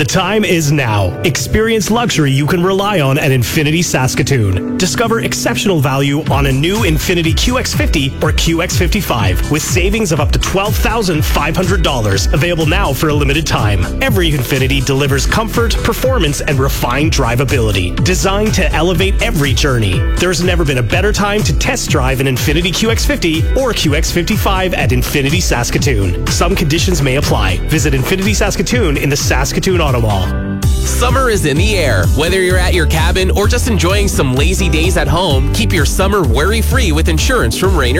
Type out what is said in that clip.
The time is now. Experience luxury you can rely on at Infinity Saskatoon. Discover exceptional value on a new Infiniti QX50 or QX55 with savings of up to $12,500. Available now for a limited time. Every Infiniti delivers comfort, performance, and refined drivability. Designed to elevate every journey. There's never been a better time to test drive an Infiniti QX50 or QX55 at Infinity Saskatoon. Some conditions may apply. Visit Infinity Saskatoon in the Saskatoon Auto Mall. Summer is in the air. Whether you're at your cabin or just enjoying some lazy days at home, keep your summer worry-free with insurance from Rainer